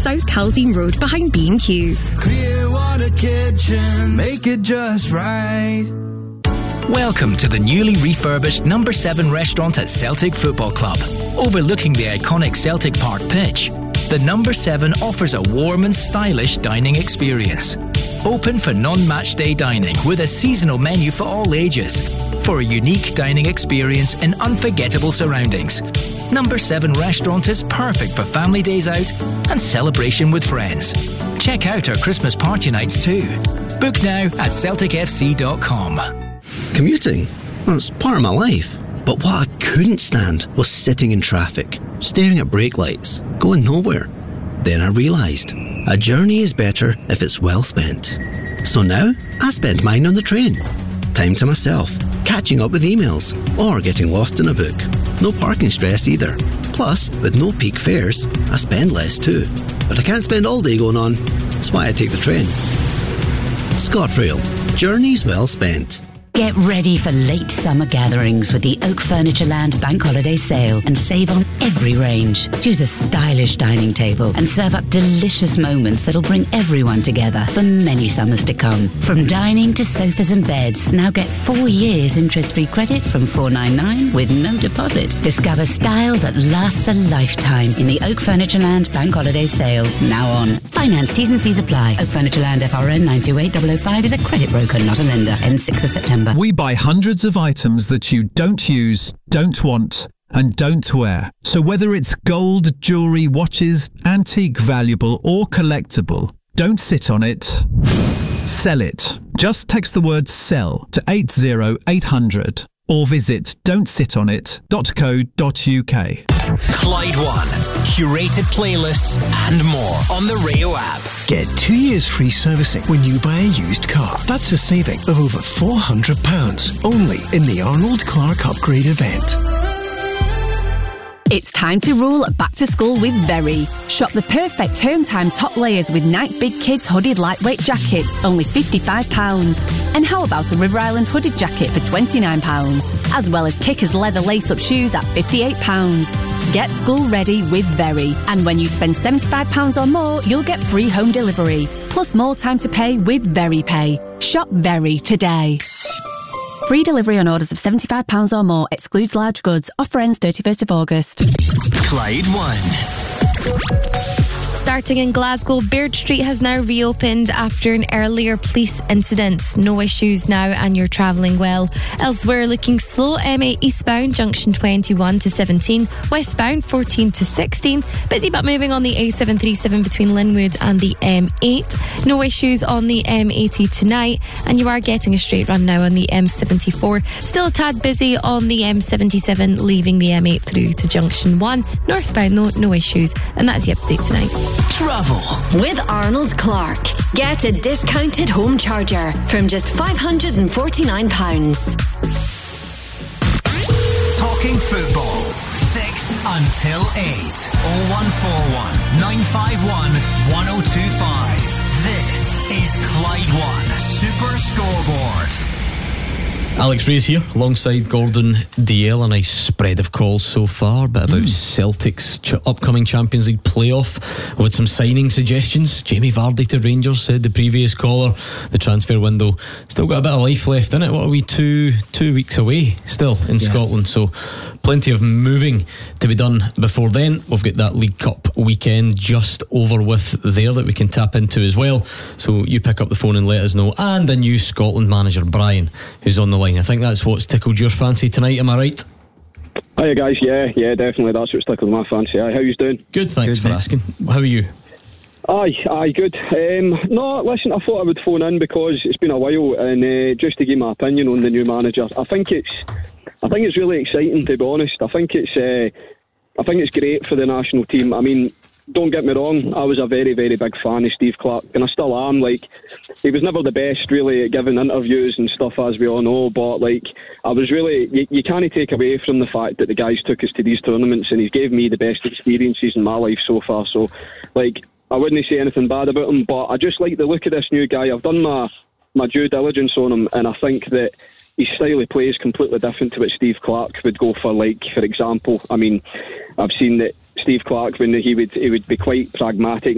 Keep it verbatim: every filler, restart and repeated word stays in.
South Caldine Road behind B and Q. Clearwater Kitchen, make it just right. Welcome to the newly refurbished Number seven restaurant at Celtic Football Club. Overlooking the iconic Celtic Park pitch, the Number seven offers a warm and stylish dining experience. Open for non-match day dining with a seasonal menu for all ages. For a unique dining experience in unforgettable surroundings, Number seven restaurant is perfect for family days out and celebration with friends. Check out our Christmas party nights too. Book now at celtic f c dot com. Commuting? That's part of my life. But what I couldn't stand was sitting in traffic, staring at brake lights, going nowhere. Then I realised, a journey is better if it's well spent. So now, I spend mine on the train. Time to myself, catching up with emails, or getting lost in a book. No parking stress either. Plus, with no peak fares, I spend less too. But I can't spend all day going on. That's why I take the train. ScotRail. Journeys well spent. Get ready for late summer gatherings with the Oak Furnitureland Bank Holiday Sale and save on every range. Choose a stylish dining table and serve up delicious moments that'll bring everyone together for many summers to come. From dining to sofas and beds, now get four years interest-free credit from four ninety-nine with no deposit. Discover style that lasts a lifetime in the Oak Furnitureland Bank Holiday Sale, now on. Finance T's and C's apply. Oak Furnitureland F R N nine two eight zero zero five is a credit broker, not a lender. Ends sixth of September. We buy hundreds of items that you don't use, don't want, and don't wear. So whether it's gold, jewellery, watches, antique, valuable or collectible, don't sit on it. Sell it. Just text the word SELL to eight zero eight hundred or visit don't sit on it dot co dot u k. Clyde One. Curated playlists and more on the Rio app. Get two years free servicing when you buy a used car. That's a saving of over four hundred pounds only in the Arnold Clark Upgrade event. It's time to roll back to school with Very. Shop the perfect term time top layers with Nike Big Kids hooded lightweight jacket, only fifty-five pounds. And how about a River Island hooded jacket for twenty-nine pounds? As well as Kickers leather lace-up shoes at fifty-eight pounds. Get school ready with Very. And when you spend seventy-five pounds or more, you'll get free home delivery. Plus more time to pay with Very Pay. Shop Very today. Free delivery on orders of seventy-five pounds or more. Excludes large goods. Offer ends thirty-first of August. Clyde One. Starting in Glasgow, Baird Street has now reopened after an earlier police incident. No issues now and you're travelling well. Elsewhere, looking slow, M eight eastbound, junction twenty-one to seventeen, westbound fourteen to sixteen. Busy but moving on the A seven thirty-seven between Linwood and the M eight. No issues on the M eighty tonight, and you are getting a straight run now on the M seventy-four. Still a tad busy on the M seventy-seven, leaving the M eight through to junction one. Northbound though, no issues, and that's the update tonight. Travel with Arnold Clark. Get a discounted home charger from just five hundred forty-nine pounds. Talking football, six until eight. oh one four one, nine five one, one oh two five. This is Clyde One Super Scoreboard. Alex Ray's here alongside Gordon Dalziel. A nice spread of calls so far, but about mm. Celtic's ch- upcoming Champions League playoff with some signing suggestions. Jamie Vardy to Rangers, said the previous caller. The transfer window still got a bit of life left in it. What are we, two two weeks away still in yeah. Scotland, so plenty of moving to be done before then. We've got that League Cup weekend just over with there that we can tap into as well, so you pick up the phone and let us know. And a new Scotland manager, Brian, who's on the line. I think that's what's tickled your fancy tonight, am I right? Hiya guys, yeah, yeah, definitely, that's what's tickled my fancy. Aye, how you doing? Good, thanks good, for mate. asking. How are you? Aye, aye, good. Um, no, listen, I thought I would phone in because it's been a while, and uh, just to give my opinion on the new manager, I think it's I think it's really exciting, to be honest. I think it's uh, I think it's great for the national team. I mean, don't get me wrong, I was a very, very big fan of Steve Clarke, and I still am. Like, he was never the best, really, at giving interviews and stuff, as we all know, but, like, I was really... You, you can't take away from the fact that the guys took us to these tournaments, and he's gave me the best experiences in my life so far, so, like, I wouldn't say anything bad about him, but I just like the look of this new guy. I've done my, my due diligence on him, and I think that his style of play is completely different to what Steve Clarke would go for. Like, for example, I mean, I've seen that Steve Clarke, when he would he would be quite pragmatic